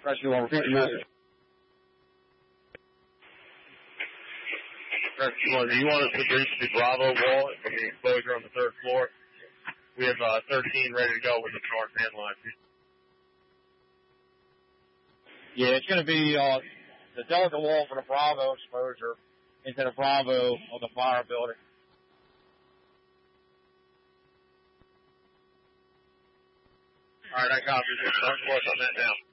Rescue 1, repeat the message. Rescue 1, do you want us to breach the Bravo wall from the exposure on the 3rd floor? We have 13 ready to go with the charge hand line. Yeah, it's going to be the Delta wall for the Bravo exposure into the Bravo of the fire building. All right, I copy. Start course on that now.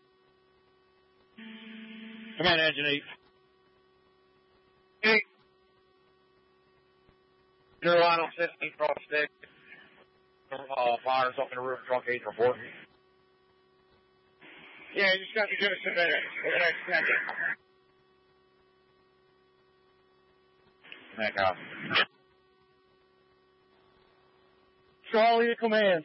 Command Engine 8. 8. Zero line on 16 cross stick. Fires up in the roof, trunk 8 report. Yeah, you just got to give us a minute. We're going to extend it. Back up. Charlie to command.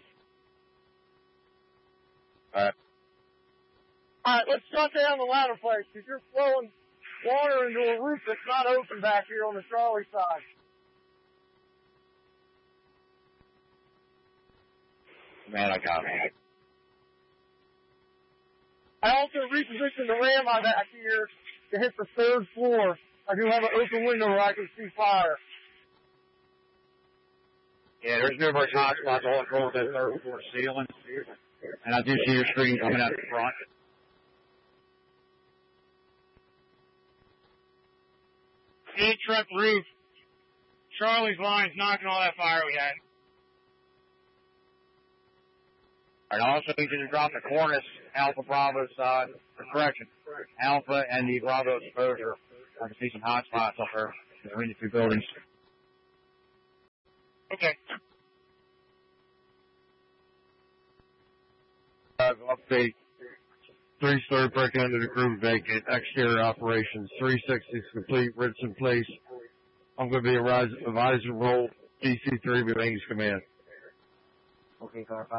All right, let's shut down the ladder place because you're flowing water into a roof that's not open back here on the Charlie side. Man, I got it. I also repositioned the ram on back here to hit the 3rd floor. I do have an open window where I can see fire. Yeah, there's numerous hot spots all across that 3rd floor ceiling. And I do see your screen coming out the front. Eight-truck roof. Charlie's line's knocking all that fire we had. And I also need you to drop the cornice Alpha Bravo side. Correction. Alpha and the Bravo exposure. I can see some hot spots up there between the 2 buildings. Okay. Update. 3-star breaking under the groove vacant. Exterior operations. 360 is complete. Ritz in place. I'm going to be advisor role. DC3 remains command. Okay, 5